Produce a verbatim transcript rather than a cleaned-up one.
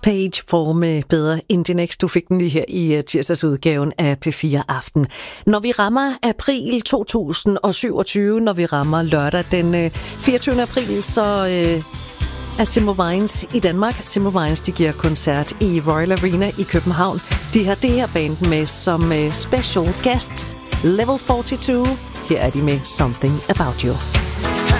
Page for med Bedre end det Next. Du fik den lige her i tirsdagsudgaven af P fire Aften. Når vi rammer april to tusind syvogtyve, når vi rammer lørdag den fireogtyvende april, så øh, er Simple Minds i Danmark. Simple Minds, de giver koncert i Royal Arena i København. De har det her band med som øh, special guests, Level fireogfyrre. Her er de med Something About You.